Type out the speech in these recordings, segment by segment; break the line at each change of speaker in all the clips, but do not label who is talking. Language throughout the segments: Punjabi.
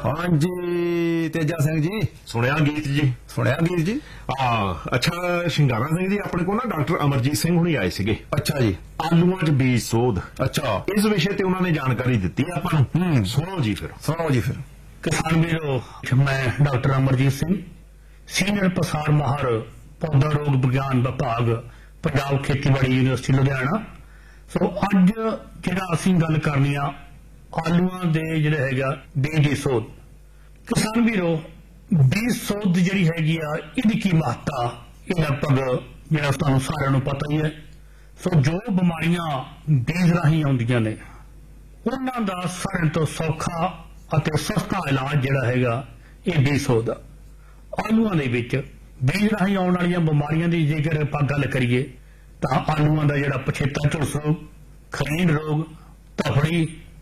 हाँ जी तेजा सिंह जी
सुनिया गीत जी
सुनिया गीत जी
अच्छा ਸ਼ਿੰਗਾਰਾ ਸਿੰਘ ਜੀ ਆਪਣੇ ਕੋਲ ਨਾ ਡਾਕਟਰ ਅਮਰਜੀਤ ਸਿੰਘ ਹੁਣੀ ਆਏ ਸੀਗੇ।
अच्छा जी
ਆਲੂਆਂ 'ਚ ਬੀਜ ਸੋਧ
अच्छा
ਇਸ ਵਿਸ਼ੇ ਤੇ ਉਹਨਾਂ ਨੇ ਜਾਣਕਾਰੀ ਦਿੱਤੀ ਆਪਾਂ ਨੂੰ। ਸੁਣੋ ਜੀ ਫਿਰ।
सुनाओ जी फिर।
किसान वीरो, मैं डॉक्टर अमरजीत सिंह, सीनियर प्रसार माहर पौधा रोग विज्ञान विभाग पंजाब खेतीबाड़ी यूनिवर्सिटी लुधियाना। सो अज जिहड़ा असीं गल करनी आ आलूआं दे जिहड़ा हैगा बीज दी सोध। किसान वीरो, बीज सोध जिहड़ी हैगी आ इहदी की महत्ता ये लगभग जिहड़ा तुहानूं सारिआं नूं पता ही है। सो जो बीमारियां बीज राहीं आउंदियां ने उन्हां दा सारिआं तों सौखा ਅਤੇ ਸਸਤਾ ਇਲਾਜ ਜਿਹੜਾ ਹੈਗਾ ਇਹ ਬੀਜ ਸੋਧ। ਆਲੂਆਂ ਦੇ ਵਿੱਚ ਬੀਜ ਰਾਹੀਂ ਆਉਣ ਵਾਲੀਆਂ ਬਿਮਾਰੀਆਂ ਦੀ ਜੇਕਰ ਆਪਾਂ ਗੱਲ ਕਰੀਏ ਤਾਂ ਆਲੂਆਂ ਦਾ ਜਿਹੜਾ ਪਛੇਤਾ ਝੁਲਸ ਰੋਗ, ਖਰੀਂਡ ਰੋਗ, ਧਫੜੀ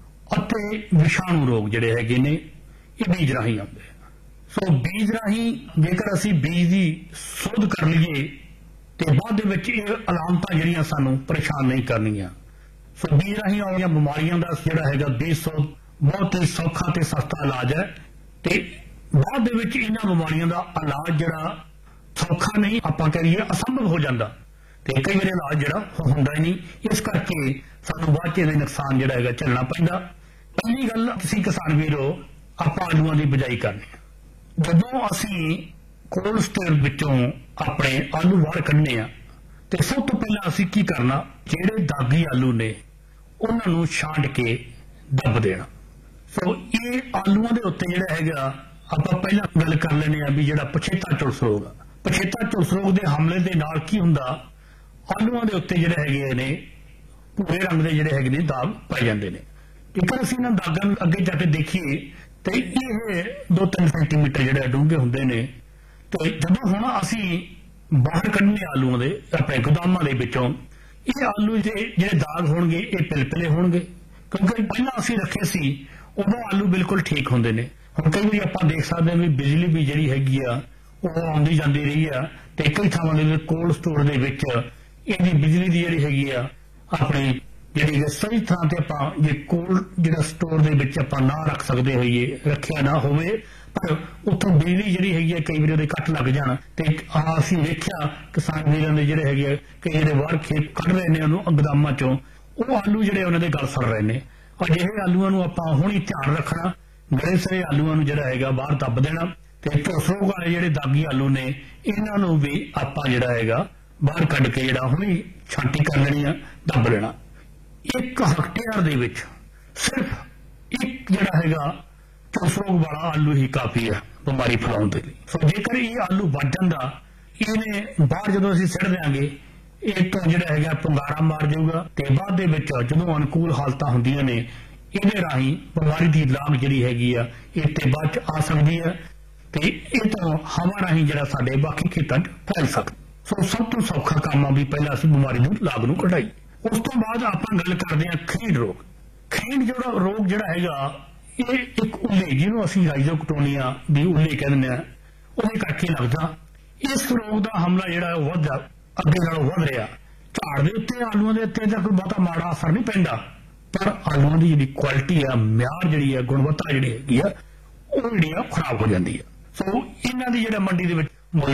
ਅਤੇ ਵਿਸ਼ਾਣੂ ਰੋਗ ਜਿਹੜੇ ਹੈਗੇ ਨੇ ਇਹ ਬੀਜ ਰਾਹੀਂ ਆਉਂਦੇ ਆ। ਸੋ ਬੀਜ ਰਾਹੀਂ ਜੇਕਰ ਅਸੀਂ ਬੀਜ ਦੀ ਸੋਧ ਕਰ ਲਈਏ ਤੇ ਬਾਅਦ ਦੇ ਵਿੱਚ ਇਹ ਅਲਾਮਤਾਂ ਜਿਹੜੀਆਂ ਸਾਨੂੰ ਪਰੇਸ਼ਾਨ ਨਹੀਂ ਕਰਨੀਆਂ। ਸੋ ਬੀਜ ਰਾਹੀਂ ਆਉਂਦੀਆਂ ਬਿਮਾਰੀਆਂ ਦਾ ਜਿਹੜਾ ਹੈਗਾ ਬੀਜ ਸੋਧ ਬਹੁਤ ਹੀ ਸੌਖਾ ਤੇ ਸਸਤਾ ਇਲਾਜ ਹੈ ਤੇ ਬਾਅਦ ਦੇ ਵਿੱਚ ਇਹਨਾਂ ਬਿਮਾਰੀਆਂ ਦਾ ਇਲਾਜ ਜਿਹੜਾ ਸੌਖਾ ਨਹੀਂ, ਆਪਾਂ ਕਹੀਏ ਅਸੰਭਵ ਹੋ ਜਾਂਦਾ ਤੇ ਕਈ ਵਾਰ ਇਲਾਜ ਜਿਹੜਾ ਹੁੰਦਾ ਹੀ ਨਹੀਂ। ਇਸ ਕਰਕੇ ਸਾਨੂੰ ਬਾਅਦ ਚ ਇਹਦੇ ਨੁਕਸਾਨ ਜਿਹੜਾ ਹੈਗਾ ਝੱਲਣਾ ਪੈਂਦਾ। ਪਹਿਲੀ ਗੱਲ, ਤੁਸੀਂ ਕਿਸਾਨ ਵੀਰੋ, ਆਪਾਂ ਆਲੂਆਂ ਦੀ ਬਿਜਾਈ ਕਰਨੀ ਆ। ਜਦੋਂ ਅਸੀਂ ਕੋਲਡ ਸਟੋਰ ਵਿੱਚੋਂ ਆਪਣੇ ਆਲੂ ਬਾਹਰ ਕੱਢਣੇ ਆ ਤੇ ਸਭ ਤੋਂ ਪਹਿਲਾਂ ਅਸੀਂ ਕੀ ਕਰਨਾ, ਜਿਹੜੇ ਦਾਗੀ ਆਲੂ ਨੇ ਉਹਨਾਂ ਨੂੰ ਛਾਂਟ ਕੇ ਦੱਬ ਦੇਣਾ। ਸੋ ਇਹ ਆਲੂਆਂ ਦੇ ਉੱਤੇ ਜਿਹੜਾ ਹੈਗਾ ਆਪਾਂ ਪਹਿਲਾਂ ਗੱਲ ਕਰ ਲੈਂਦੇ ਆ ਵੀ ਜਿਹੜਾ ਪਛੇਤਾ ਝੁਲਸ ਰੋਗ ਆ। ਪਛੇਤਾ ਝੁਲਸ ਰੋਗ ਦੇ ਹਮਲੇ ਦੇ ਨਾਲ ਕੀ ਹੁੰਦਾ, ਆਲੂਆਂ ਦੇ ਉੱਤੇ ਜਿਹੜੇ ਹੈਗੇ ਨੇ ਭੂਰੇ ਰੰਗ ਦੇ ਜਿਹੜੇ ਹੈਗੇ ਨੇ ਦਾਗ ਪੈ ਜਾਂਦੇ ਨੇ। ਜੇਕਰ ਅਸੀਂ ਇਹਨਾਂ ਦਾਗਾਂ ਨੂੰ ਅੱਗੇ ਜਾ ਕੇ ਦੇਖੀਏ ਤੇ ਇਹ 2-3 ਸੈਂਟੀਮੀਟਰ ਜਿਹੜੇ ਡੂੰਘੇ ਹੁੰਦੇ ਨੇ। ਤੇ ਜਦੋਂ ਹੁਣ ਅਸੀਂ ਬਾਹਰ ਕੱਢਣੇ ਆਲੂਆਂ ਦੇ ਆਪਣੇ ਗੋਦਾਮਾਂ ਦੇ ਵਿੱਚੋਂ, ਇਹ ਆਲੂ ਦੇ ਜਿਹੜੇ ਦਾਗ ਹੋਣਗੇ ਇਹ ਪਿਲਪਿਲੇ ਹੋਣਗੇ, ਕਿਉਂਕਿ ਪਹਿਲਾਂ ਅਸੀਂ ਰੱਖੇ ਸੀ ਉਦੋਂ ਆਲੂ ਬਿਲਕੁਲ ਠੀਕ ਹੁੰਦੇ ਨੇ। ਹੁਣ ਕਈ ਵਾਰੀ ਆਪਾਂ ਦੇਖ ਸਕਦੇ ਹਾਂ ਵੀ ਬਿਜਲੀ ਵੀ ਜਿਹੜੀ ਹੈਗੀ ਆ ਉਹ ਆਉਂਦੀ ਜਾਂਦੀ ਰਹੀ ਆ ਤੇ ਕਈ ਥਾਵਾਂ ਦੇ ਕੋਲਡ ਸਟੋਰ ਦੇ ਵਿੱਚ ਇਹਦੀ ਬਿਜਲੀ ਦੀ ਜਿਹੜੀ ਹੈਗੀ ਆ ਆਪਣੀ ਜਿਹੜੀ ਸਹੀ ਥਾਂ ਤੇ ਆਪਾਂ ਜੇ ਕੋਲਡ ਜਿਹੜਾ ਸਟੋਰ ਦੇ ਵਿੱਚ ਆਪਾਂ ਨਾ ਰੱਖ ਸਕਦੇ ਹੋਈਏ, ਰੱਖਿਆ ਨਾ ਹੋਵੇ, ਪਰ ਉੱਥੋਂ ਬਿਜਲੀ ਜਿਹੜੀ ਹੈਗੀ ਆ ਕਈ ਵਾਰੀ ਉਹਦੇ ਕੱਟ ਲੱਗ ਜਾਣ ਤੇ ਅਸੀਂ ਵੇਖਿਆ ਕਿਸਾਨ ਵੀਰਾਂ ਦੇ ਜਿਹੜੇ ਹੈਗੇ ਆ ਕਈ ਜਿਹੜੇ ਬਾਹਰ ਖੇਤ ਕੱਢ ਰਹੇ ਨੇ ਉਹਨੂੰ ਗੋਦਾਮਾਂ ਚੋਂ, ਉਹ ਆਲੂ ਜਿਹੜੇ ਉਹਨਾਂ ਦੇ ਗਲ ਸੜ ਰਹੇ ਨੇ। ਅਜਿਹੇ ਆਲੂਆਂ ਨੂੰ ਆਪਾਂ ਹੁਣ ਹੀ ਧਿਆਨ ਰੱਖਣਾ, ਗਲੇ ਸੜੇ ਆਲੂਆਂ ਨੂੰ ਜਿਹੜਾ ਹੈਗਾ ਬਾਹਰ ਦੱਬ ਦੇਣਾ ਤੇ ਝੁਲਸ ਰੋਗ ਵਾਲੇ ਜਿਹੜੇ ਦਾਗੀ ਆਲੂ ਨੇ ਇਹਨਾਂ ਨੂੰ ਵੀ ਆਪਾਂ ਜਿਹੜਾ ਹੈਗਾ ਬਾਹਰ ਕੱਢ ਕੇ ਜਿਹੜਾ ਹੁਣ ਹੀ ਛਾਂਟੀ ਕਰ ਲੈਣੀ ਆ, ਦੱਬ ਲੈਣਾ। 1 ਹੈਕਟੇਅਰ ਦੇ ਵਿੱਚ ਸਿਰਫ ਇੱਕ ਜਿਹੜਾ ਹੈਗਾ ਝੁਲਸ ਰੋਗ ਵਾਲਾ ਆਲੂ ਹੀ ਕਾਫੀ ਹੈ ਬਿਮਾਰੀ ਫੈਲਾਉਣ ਦੇ ਲਈ। ਸੋ ਜੇਕਰ ਇਹ ਆਲੂ ਵੱਢ ਜਾਂਦਾ, ਇਹਨੇ ਬਾਹਰ ਜਦੋਂ ਅਸੀਂ ਸਿੱਟ ਦਿਆਂਗੇ ਇਹ ਤੋਂ ਜਿਹੜਾ ਹੈਗਾ ਪੰਗਾਰਾ ਮਾਰ ਜਾਊਗਾ ਤੇ ਬਾਅਦ ਦੇ ਵਿੱਚ ਜਦੋਂ ਅਨੁਕੂਲ ਹਾਲਤਾਂ ਹੁੰਦੀਆਂ ਨੇ ਇਹਦੇ ਰਾਹੀਂ ਬਿਮਾਰੀ ਦੀ ਲਾਗ ਜਿਹੜੀ ਹੈਗੀ ਆ ਇਹ ਤੇ ਬਾਅਦ ਚ ਆ ਸਕਦੀ ਹੈ ਤੇ ਇਹ ਤੋਂ ਹਵਾ ਰਾਹੀਂ ਜਿਹੜਾ ਸਾਡੇ ਬਾਕੀ ਖੇਤਾਂ 'ਚ ਫੈਲ ਸਕਦਾ। ਸੋ ਸਭ ਤੋਂ ਸੌਖਾ ਕੰਮ ਆ ਵੀ ਪਹਿਲਾਂ ਅਸੀਂ ਬਿਮਾਰੀ ਨੂੰ ਲਾਗ ਨੂੰ ਕਢਾਈ। ਉਸ ਤੋਂ ਬਾਅਦ ਆਪਾਂ ਗੱਲ ਕਰਦੇ ਹਾਂ ਖਰੀਂਡ ਰੋਗ। ਖਰੀਂਡ ਜਿਹੜਾ ਰੋਗ ਜਿਹੜਾ ਹੈਗਾ ਇਹ ਇੱਕ ਉੱਲੇ ਜਿਹਨੂੰ ਅਸੀਂ ਰਾਈਜ਼ੋਕਟੋਨੀਆ ਦੀ ਉੱਲੇ ਕਹਿੰਦੇ ਆ ਉਹਦੇ ਕਰਕੇ ਲੱਗਦਾ। ਇਸ ਰੋਗ ਦਾ ਹਮਲਾ ਜਿਹੜਾ ਉਹ ਵੱਧਦਾ ਅੱਗੇ ਨਾਲੋਂ ਵੱਧ ਰਿਹਾ। ਝਾੜ ਦੇ ਉੱਤੇ ਆਲੂਆਂ ਦੇ ਉੱਤੇ ਤਾਂ ਕੋਈ ਬਹੁਤਾ ਮਾੜਾ ਅਸਰ ਨਹੀਂ ਪੈਂਦਾ, ਪਰ ਆਲੂਆਂ ਦੀ ਜਿਹੜੀ ਕੁਆਲਿਟੀ ਆ, ਮਿਆਰ ਜਿਹੜੀ ਆ, ਗੁਣਵੱਤਾ ਜਿਹੜੀ ਹੈਗੀ ਆ ਉਹ ਜਿਹੜੀ ਆ ਖਰਾਬ ਹੋ ਜਾਂਦੀ ਆ। ਸੋ ਇਹਨਾਂ ਦੀ ਜਿਹੜਾ ਮੰਡੀ ਦੇ ਵਿੱਚ